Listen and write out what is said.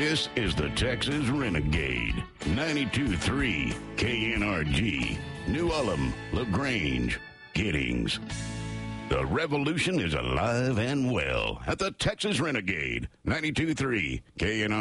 This is the Texas Renegade. 92.3 KNRG. New Ulm, LaGrange, Giddings. The revolution is alive and well at the Texas Renegade. 92.3 KNRG.